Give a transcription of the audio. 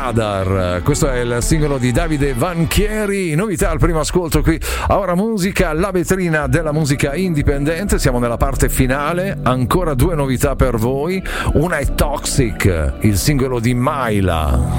Radar. Questo è il singolo di Davide Vanchieri. Novità al primo ascolto qui a Ora Musica, la vetrina della musica indipendente. Siamo nella parte finale, ancora due novità per voi. Una è Toxic, il singolo di Myla.